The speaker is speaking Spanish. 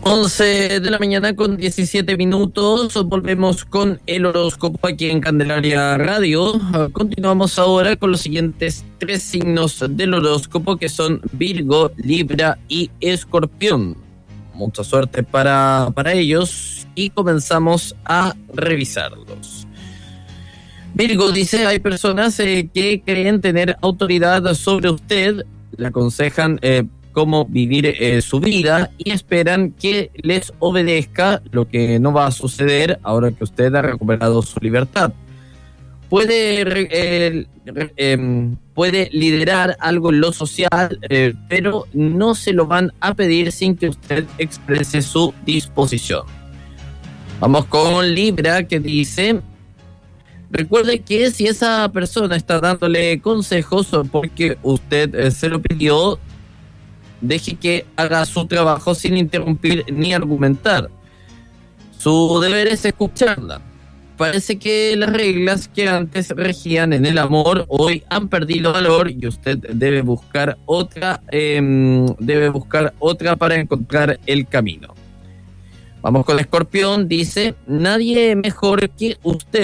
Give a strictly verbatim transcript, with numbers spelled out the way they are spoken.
once de la mañana con diecisiete minutos, volvemos con el horóscopo aquí en Candelaria Radio. Continuamos ahora con los siguientes tres signos del horóscopo, que son Virgo, Libra y Escorpión. Mucha suerte para, para ellos y comenzamos a revisarlos. Virgo dice: hay personas eh, que creen tener autoridad sobre usted, le aconsejan eh, cómo vivir eh, su vida y esperan que les obedezca, lo que no va a suceder ahora que usted ha recuperado su libertad. Puede, eh, eh, puede liderar algo en lo social, eh, pero no se lo van a pedir sin que usted exprese su disposición. Vamos con Libra, que dice: recuerde que si esa persona está dándole consejos porque usted eh, se lo pidió, deje que haga su trabajo sin interrumpir ni argumentar. Su deber es escucharla. Parece que las reglas que antes regían en el amor hoy han perdido valor y usted debe buscar otra, eh, debe buscar otra para encontrar el camino. Vamos con Escorpión, dice: nadie mejor que usted